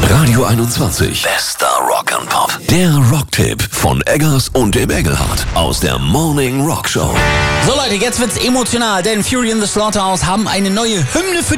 Radio 21. Bester Rock'n'Pop. Der Rocktipp von Eggers und dem Engelhardt aus der Morning Rock Show. So Leute, jetzt wird's emotional, denn Fury in the Slaughterhouse haben eine neue Hymne für